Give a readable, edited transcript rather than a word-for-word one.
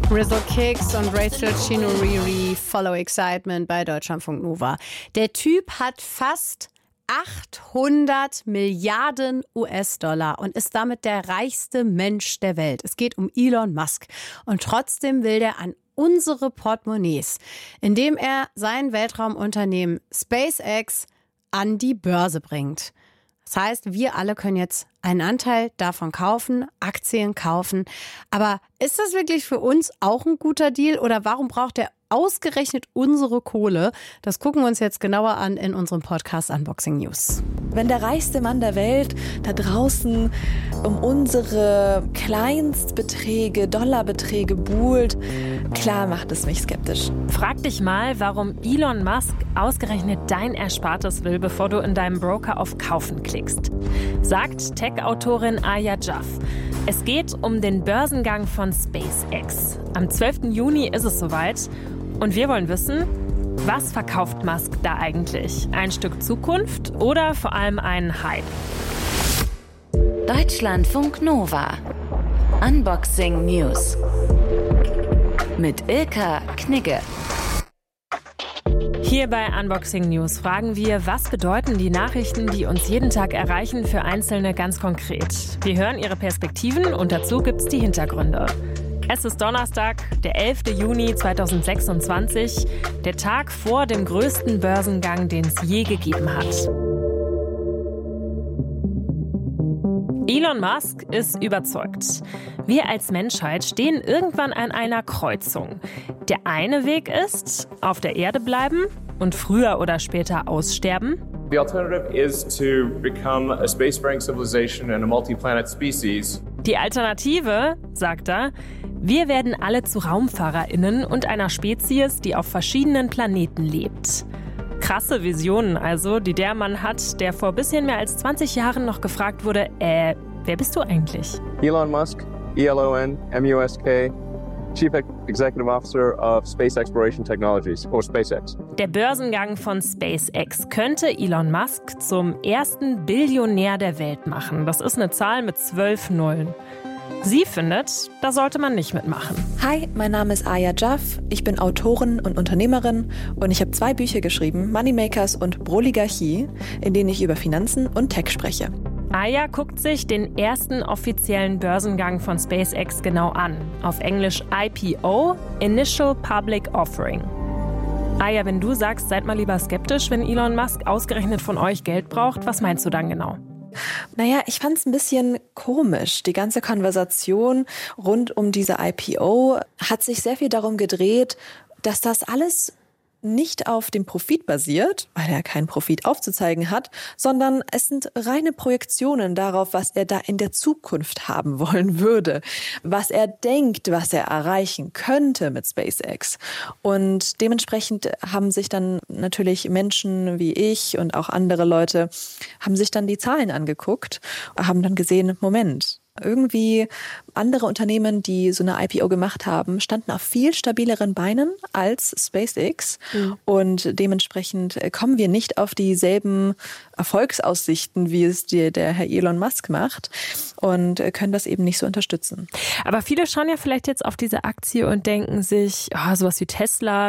Rizzle Kicks und Rachel Chinouriri, Follow Excitement bei Deutschlandfunk Nova. Der Typ hat fast 800 Milliarden US-Dollar und ist damit der reichste Mensch der Welt. Es geht um Elon Musk. Und trotzdem will der an unsere Portemonnaies, indem er sein Weltraumunternehmen SpaceX an die Börse bringt. Das heißt, wir alle können jetzt einen Anteil davon kaufen, Aktien kaufen. Aber ist das wirklich für uns auch ein guter Deal oder warum braucht er ausgerechnet unsere Kohle? Das gucken wir uns jetzt genauer an in unserem Podcast Unboxing News. Wenn der reichste Mann der Welt da draußen um unsere Kleinstbeträge, Dollarbeträge buhlt, klar macht es mich skeptisch. Frag dich mal, warum Elon Musk ausgerechnet dein Erspartes will, bevor du in deinem Broker auf Kaufen klickst. Sagt Tech-Autorin Aya Jaff. Es geht um den Börsengang von SpaceX. Am 12. Juni ist es soweit. Und wir wollen wissen, was verkauft Musk da eigentlich? Ein Stück Zukunft oder vor allem einen Hype? Deutschlandfunk Nova. Unboxing News. Mit Ilka Knigge. Hier bei Unboxing News fragen wir, was bedeuten die Nachrichten, die uns jeden Tag erreichen, für Einzelne ganz konkret? Wir hören ihre Perspektiven und dazu gibt's die Hintergründe. Es ist Donnerstag, der 11. Juni 2026, der Tag vor dem größten Börsengang, den es je gegeben hat. Elon Musk ist überzeugt. Wir als Menschheit stehen irgendwann an einer Kreuzung. Der eine Weg ist, auf der Erde bleiben und früher oder später aussterben. The alternative is to become a spacefaring civilization and a multi-planet species. Die Alternative, sagt er, wir werden alle zu RaumfahrerInnen und einer Spezies, die auf verschiedenen Planeten lebt. Krasse Visionen also, die der Mann hat, der vor bisschen mehr als 20 Jahren noch gefragt wurde, wer bist du eigentlich? Elon Musk, ELON, MUSK, Chief Executive Officer of Space Exploration Technologies, or SpaceX. Der Börsengang von SpaceX könnte Elon Musk zum ersten Billionär der Welt machen. Das ist eine Zahl mit 12 Nullen. Sie findet, da sollte man nicht mitmachen. Hi, mein Name ist Aya Jaff. Ich bin Autorin und Unternehmerin und ich habe 2 Bücher geschrieben, Moneymakers und Broligarchie, in denen ich über Finanzen und Tech spreche. Aya guckt sich den ersten offiziellen Börsengang von SpaceX genau an. Auf Englisch IPO, Initial Public Offering. Aya, wenn du sagst, seid mal lieber skeptisch, wenn Elon Musk ausgerechnet von euch Geld braucht, was meinst du dann genau? Naja, ich fand es ein bisschen komisch. Die ganze Konversation rund um diese IPO hat sich sehr viel darum gedreht, dass das alles nicht auf dem Profit basiert, weil er keinen Profit aufzuzeigen hat, sondern es sind reine Projektionen darauf, was er da in der Zukunft haben wollen würde, was er denkt, was er erreichen könnte mit SpaceX. Und dementsprechend haben sich dann natürlich Menschen wie ich und auch andere Leute, haben sich dann die Zahlen angeguckt, haben dann gesehen, Moment, irgendwie andere Unternehmen, die so eine IPO gemacht haben, standen auf viel stabileren Beinen als SpaceX. Und dementsprechend kommen wir nicht auf dieselben Erfolgsaussichten, wie es der Herr Elon Musk macht und können das eben nicht so unterstützen. Aber viele schauen ja vielleicht jetzt auf diese Aktie und denken sich, sowas wie Tesla,